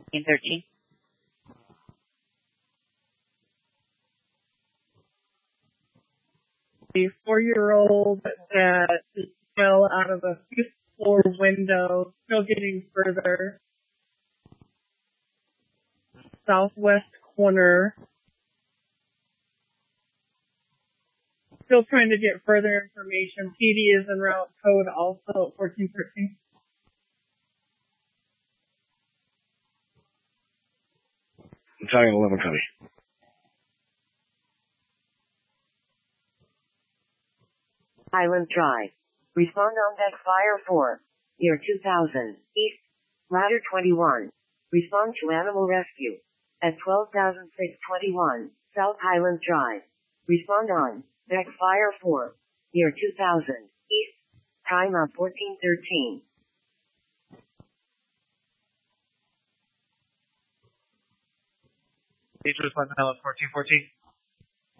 1413. A 4-year-old that fell out of a 5th floor window, still getting further. Southwest corner. Still trying to get further information. PD is en route, code also at 1413. Battalion 11 copy. Highland Drive. Respond on deck fire 4. Near 2000. East. Ladder 21. Respond to animal rescue. At 12,621. South Highland Drive. Respond on deck fire 4. Near 2000. East. Time of 1413. Please respond to 1414.